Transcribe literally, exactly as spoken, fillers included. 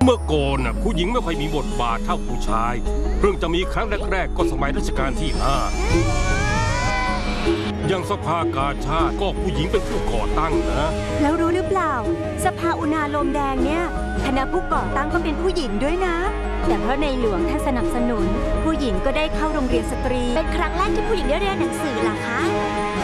เมื่อก่อนน่ะผู้หญิงไม่ค่อยมีบทบาทเท่าผู้ชายเพิ่งจะมีครั้งแรกๆก็สมัยรัชกาลที่ห้าอย่างสภากาชาดก็ผู้หญิงเป็นผู้ก่อตั้งนะแล้วรู้หรือเปล่าสภาอุณาโลมแดงเนี่ยคณะผู้ก่อตั้งก็เป็นผู้หญิงด้วยนะแต่เพราะในหลวงท่านสนับสนุนผู้หญิงก็ได้เข้าโรงเรียนสตรีเป็นครั้งแรกที่ผู้หญิงได้เรียนหนังสือเหรอคะ